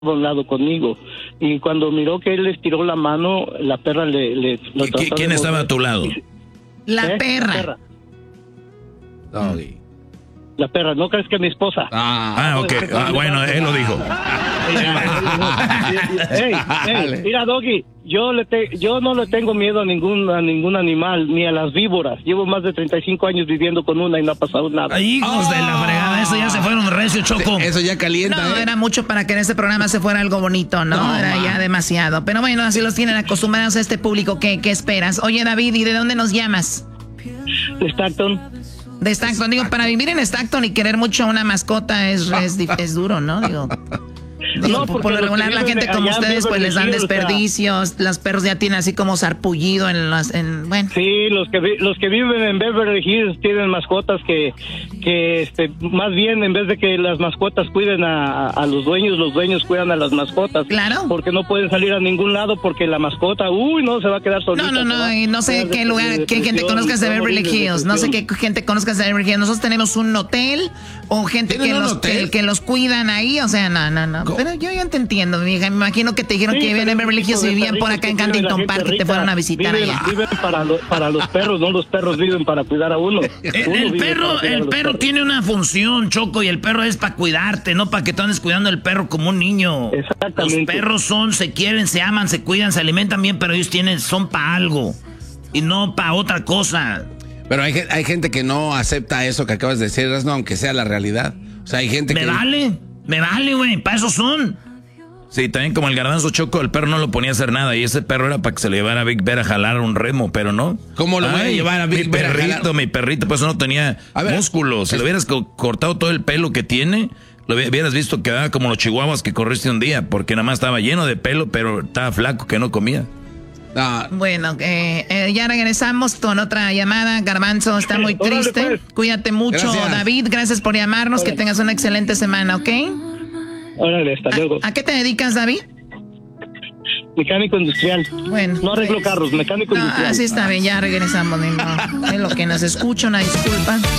a un lado conmigo. Y cuando miró que él le estiró la mano, la perra lo trató. ¿Quién estaba a tu lado? La perra. La perra. Doggy. La perra, ¿no crees que mi esposa? Ok. Bueno, él lo dijo. Mira, Doggy, yo no le tengo miedo a ningún animal, ni a las víboras. Llevo más de 35 años viviendo con una y no ha pasado nada. Hijos de la fregada, eso ya se fueron recio, Choco. Eso ya calienta. No, era mucho para que en este programa se fuera algo bonito, ¿no? Era ya demasiado. Pero bueno, así los tienen acostumbrados a este público. ¿Qué esperas? Oye, David, ¿y de dónde nos llamas? De Stockton. De Stockton. Digo, para vivir en Stockton y querer mucho a una mascota es duro, ¿no? Digo, No, por lo regular la gente como ustedes pues les dan desperdicios, los perros ya tienen así como sarpullido bueno. Sí, los que viven en Beverly Hills tienen mascotas que más bien en vez de que las mascotas cuiden a los dueños cuidan a las mascotas. Claro. Porque no pueden salir a ningún lado porque la mascota, no se va a quedar solita. No, y no sé qué lugar, qué gente conozcas de Beverly Hills, no sé qué gente conozcas de Beverly Hills. Nosotros tenemos un hotel o gente que los cuidan ahí, o sea, no. Pero yo ya te entiendo, mi hija. Me imagino que te dijeron que vivían en Beverly Hills y vivían por acá en Huntington Park y te fueron a visitar allá. Viven para los perros, no los perros viven para cuidar a uno. El perro tiene una función, Choco, y el perro es para cuidarte, no para que tú andes cuidando al perro como un niño. Exactamente. Los perros se quieren, se aman, se cuidan, se alimentan bien, pero ellos son para algo y no para otra cosa. Pero hay gente que no acepta eso que acabas de decir, no, aunque sea la realidad. O sea, hay gente Me vale, güey, para eso son. Sí, también como el garbanzo, Choco, el perro no lo ponía a hacer nada y ese perro era para que se le llevara a Big Bear a jalar un remo, pero no. ¿Cómo lo voy a llevar a Big Bear a jalar? Mi perrito, pues no tenía músculos. Si le hubieras cortado todo el pelo que tiene, lo hubieras visto que era como los chihuahuas que corriste un día, porque nada más estaba lleno de pelo, pero estaba flaco que no comía. Bueno, ya regresamos con otra llamada. Garbanzo está muy triste. Pues. Cuídate mucho, gracias. David. Gracias por llamarnos. Órale. Que tengas una excelente semana, ¿ok? Órale, hasta luego. ¿A qué te dedicas, David? Mecánico industrial. Bueno. No arreglo carros, mecánico industrial. Así está bien, ya regresamos. Es lo que nos escucha, una disculpa.